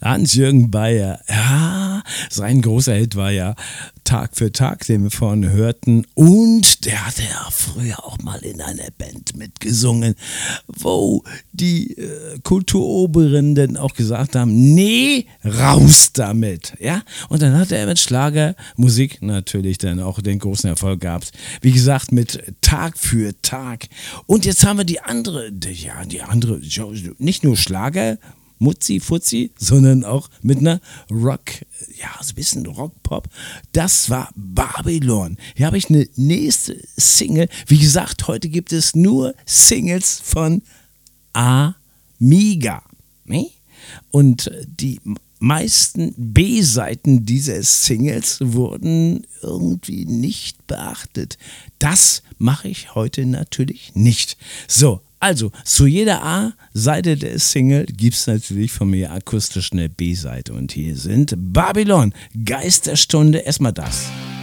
Hans-Jürgen Beyer, ja, sein großer Hit war ja Tag für Tag, den wir vorhin hörten. Und der hatte ja früher auch mal in einer Band mitgesungen, wo die Kulturoberen auch gesagt haben, nee, raus damit. Ja? Und dann hat er mit Schlagermusik natürlich dann auch den großen Erfolg gehabt. Wie gesagt, mit Tag für Tag. Und jetzt haben wir die andere, nicht nur Schlager, Mutzi, Fuzzi, sondern auch mit einer Rock, ja, so ein bisschen Rock-Pop. Das war Babylon. Hier habe ich eine nächste Single. Wie gesagt, heute gibt es nur Singles von Amiga. Ne? Und die meisten B-Seiten dieser Singles wurden irgendwie nicht beachtet. Das mache ich heute natürlich nicht. So, also, zu jeder A-Seite der Single gibt es natürlich von mir akustisch eine B-Seite. Und hier sind Babylon, Geisterstunde, erstmal das.